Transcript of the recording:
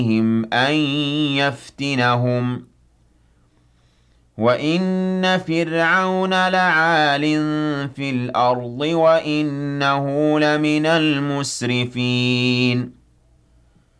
أن يفتنهم وَإِنَّ فِرْعَوْنَ لَعَالٍ فِي الْأَرْضِ وَإِنَّهُ لَمِنَ الْمُسْرِفِينَ